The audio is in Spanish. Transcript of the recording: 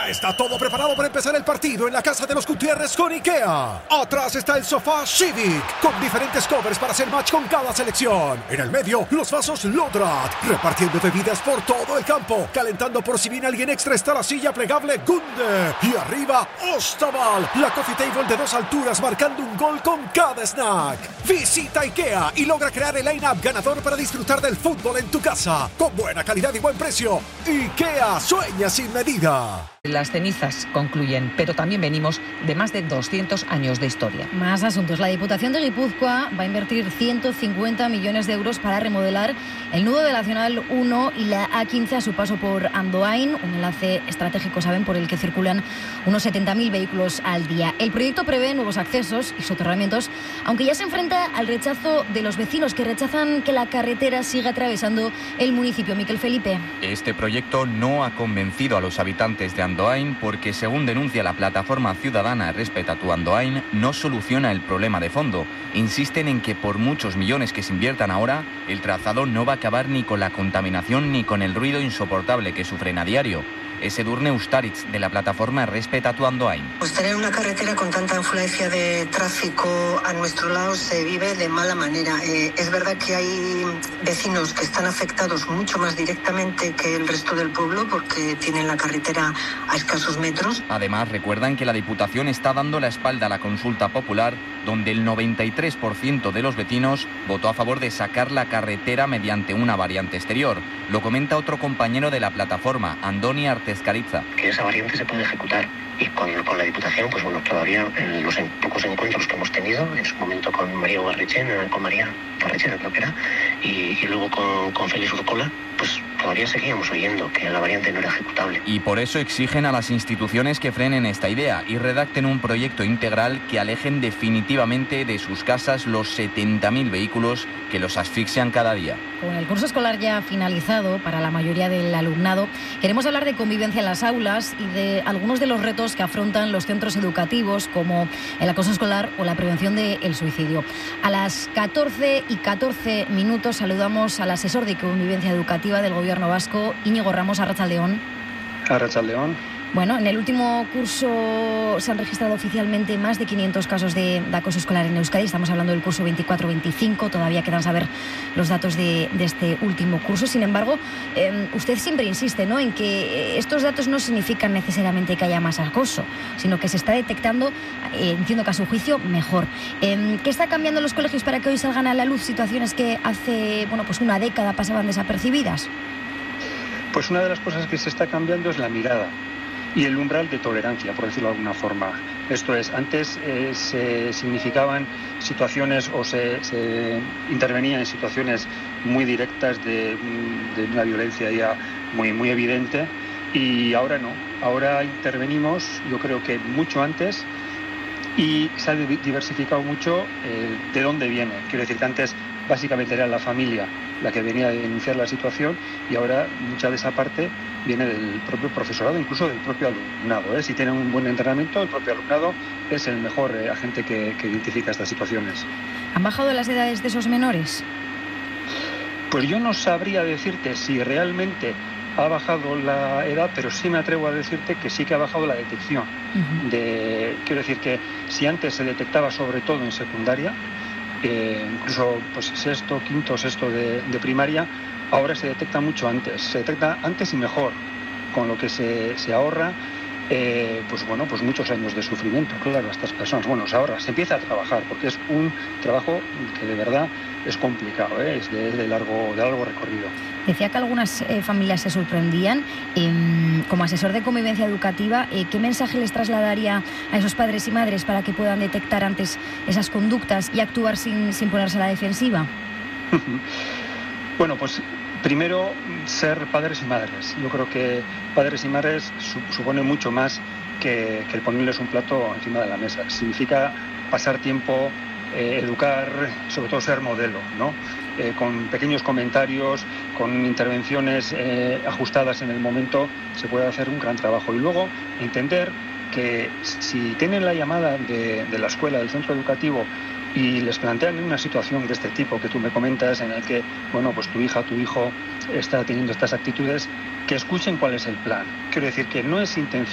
Ya está todo preparado para empezar el partido en la casa de los Gutiérrez con IKEA. Atrás está el sofá Civic, con diferentes covers para hacer match con cada selección. En el medio, los vasos Lodrat, repartiendo bebidas por todo el campo. Calentando por si viene alguien extra está la silla plegable Gunde. Y arriba, Ostaval, la coffee table de 2 alturas marcando un gol con cada snack. Visita IKEA y logra crear el line-up ganador para disfrutar del fútbol en tu casa. Con buena calidad y buen precio. IKEA sueña sin medida. Las cenizas concluyen, pero también venimos de más de 200 años de historia. Más asuntos. La Diputación de Guipúzcoa va a invertir 150 millones de euros para remodelar el nudo de la Nacional 1 y la A15 a su paso por Andoain, un enlace estratégico, saben, por el que circulan unos 70.000 vehículos al día. El proyecto prevé nuevos accesos y soterramientos, aunque ya se enfrenta al rechazo de los vecinos que rechazan que la carretera siga atravesando el municipio. Miquel Felipe. Este proyecto no ha convencido a los habitantes de Andoain porque, según denuncia la plataforma ciudadana Respeta tu Andoain, no soluciona el problema de fondo. Insisten en que por muchos millones que se inviertan ahora, el trazado no va a acabar ni con la contaminación ni con el ruido insoportable que sufren a diario. Es Edurne Ustaritz, de la plataforma Respeta tu Andoain. Pues tener una carretera con tanta influencia de tráfico a nuestro lado se vive de mala manera. Es verdad que hay vecinos que están afectados mucho más directamente que el resto del pueblo porque tienen la carretera a escasos metros. Además, recuerdan que la Diputación está dando la espalda a la consulta popular, donde el 93% de los vecinos votó a favor de sacar la carretera mediante una variante exterior. Lo comenta otro compañero de la plataforma, Andoni Artezcaritza. Que esa variante se puede ejecutar y con la Diputación, pues bueno, todavía en los pocos encuentros que hemos tenido, en su momento con María Ugarrechena, con María Ugarrechena creo que era, y luego con Félix Urcola, pues todavía seguíamos oyendo que la variante no era ejecutable. Y por eso exigen a las instituciones que frenen esta idea y redacten un proyecto integral que alejen definitivamente de sus casas los 70.000 vehículos que los asfixian cada día. Con el curso escolar ya finalizado para la mayoría del alumnado, queremos hablar de convivencia en las aulas y de algunos de los retos que afrontan los centros educativos, como el acoso escolar o la prevención del suicidio. A las 14:14 saludamos al asesor de convivencia educativa del Gobierno vasco, Íñigo Ramos. Arratsaldeón. Arratsaldeón. Bueno, en el último curso se han registrado oficialmente más de 500 casos de acoso escolar en Euskadi. Estamos hablando del curso 24-25. Todavía quedan saber los datos de este último curso. Sin embargo, usted siempre insiste, ¿no?, en que estos datos no significan necesariamente que haya más acoso, sino que se está detectando, entiendo que a su juicio, mejor. ¿Qué está cambiando en los colegios para que hoy salgan a la luz situaciones que hace, pues una década pasaban desapercibidas? Pues una de las cosas que se está cambiando es la mirada y el umbral de tolerancia, por decirlo de alguna forma. Esto es, antes se significaban situaciones o se intervenía en situaciones muy directas de una violencia ya muy evidente, y ahora no. Ahora intervenimos, yo creo que mucho antes, y se ha diversificado mucho de dónde viene. Quiero decir que antes básicamente era la familia la que venía a denunciar la situación, y ahora mucha de esa parte viene del propio profesorado, incluso del propio alumnado. Si tienen un buen entrenamiento, el propio alumnado es el mejor agente que identifica estas situaciones. ¿Han bajado las edades de esos menores? Pues yo no sabría decirte si realmente ha bajado la edad, pero sí me atrevo a decirte que sí que ha bajado la detección. Quiero decir que si antes se detectaba sobre todo en secundaria, incluso pues quinto, sexto de primaria, ahora se detecta mucho antes. Se detecta antes y mejor, con lo que se ahorra pues muchos años de sufrimiento, claro, a estas personas. Bueno, se ahorra, se empieza a trabajar, porque es un trabajo que de verdad es complicado, es de largo recorrido. Decía que algunas familias se sorprendían. Como asesor de convivencia educativa, ¿qué mensaje les trasladaría a esos padres y madres para que puedan detectar antes esas conductas y actuar sin ponerse a la defensiva? Bueno, pues primero, ser padres y madres. Yo creo que padres y madres supone mucho más que el ponerles un plato encima de la mesa. Significa pasar tiempo, educar, sobre todo ser modelo, ¿no? Con pequeños comentarios, con intervenciones ajustadas en el momento, se puede hacer un gran trabajo. Y luego entender que si tienen la llamada de la escuela, del centro educativo, y les plantean una situación de este tipo que tú me comentas, en el que, pues tu hija, tu hijo está teniendo estas actitudes, que escuchen cuál es el plan. Quiero decir que no es intención